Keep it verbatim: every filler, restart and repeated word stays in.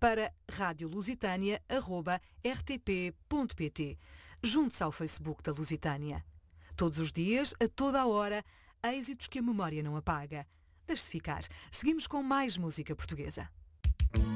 para rádio lusitânia arroba r t p ponto p t. Junte-se ao Facebook da Lusitânia. Todos os dias, a toda a hora, êxitos que a memória não apaga. Deixe-se ficar. Seguimos com mais música portuguesa.